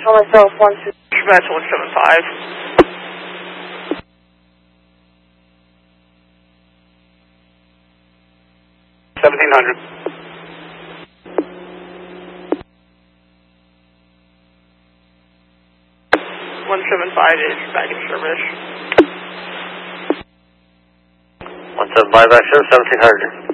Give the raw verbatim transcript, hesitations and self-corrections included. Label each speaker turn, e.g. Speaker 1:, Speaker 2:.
Speaker 1: Tell myself one two.
Speaker 2: Dispatch one seven five. seventeen hundred. one seven five is back in service.
Speaker 3: one seven five action, seventeen hundred.